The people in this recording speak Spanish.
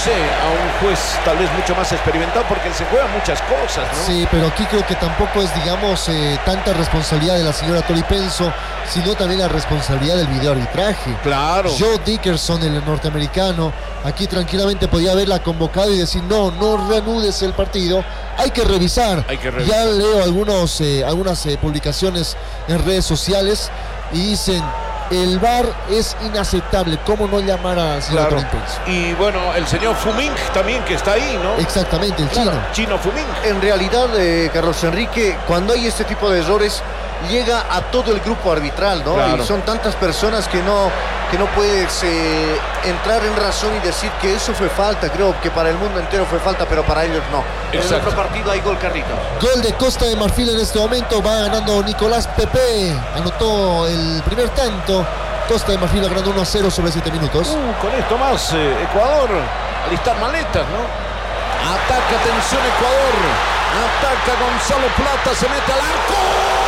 sé, a un juez tal vez mucho más experimentado, porque se juegan muchas cosas, ¿no? Sí, pero aquí creo que tampoco es, digamos, tanta responsabilidad de la señora Tori Penso, sino también la responsabilidad del videoarbitraje. Claro. Joe Dickerson, el norteamericano, aquí tranquilamente podía haberla convocado y decir, no reanudes el partido, hay que revisar. Ya leo algunas publicaciones en redes sociales y dicen, el VAR es inaceptable, ¿cómo no llamar a la señora Tori Penso? Y bueno, el señor Fuming también, que está ahí, ¿no? Exactamente, el chino Fuming. En realidad, Carlos Enrique, cuando hay este tipo de errores, llega a todo el grupo arbitral, ¿no? Claro. Y son tantas personas que no puedes entrar en razón y decir que eso fue falta. Creo que para el mundo entero fue falta, pero para ellos no. Exacto. En otro partido hay gol, Carlitos. Gol de Costa de Marfil en este momento, va ganando Nicolás Pepe, anotó el primer tanto. Costa de Marfil ganando 1-0 sobre 7 minutos. Con esto más, Ecuador, alistar maletas, ¿no? Ataca, atención Ecuador. Ataca Gonzalo Plata, se mete al arco.